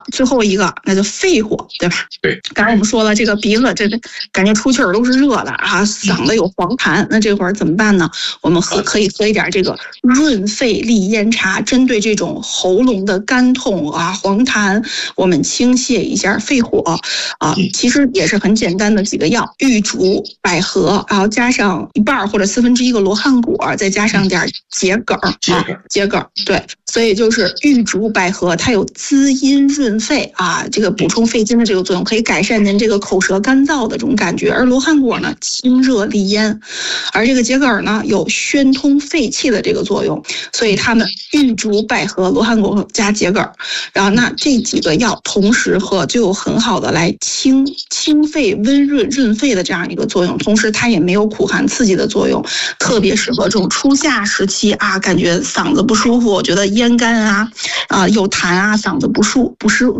最后一个那就肺火，对吧？ 对， 刚才我们说了，这个鼻子这感觉出气儿都是热的啊，嗓子有黄痰，那这会儿怎么办呢？我们可以喝一点这个润肺利咽茶，针对这种喉咙的干痛啊、黄痰，我们清泻一下肺火啊。其实也是很简单的几个药：玉竹、百合，然后加上一半或者1/4个罗汉果，再加上点桔梗啊，桔梗对。所以就是玉竹、百合，它有滋阴润肺啊，这个补充肺经的这个作用，可以改善您这个口舌干燥的这种感觉。而罗汉果呢，清热利咽，而这个桔梗呢，有宣通肺气的这个作用。所以它们玉竹、百合、罗汉果加桔梗，然后那这几个药同时喝，就有很好的来清肺、温润、润肺的这样一个作用。同时它也没有苦寒刺激的作用，特别适合这种初夏时期啊，感觉嗓子不舒服，我觉得咽干啊有痰啊，嗓子不舒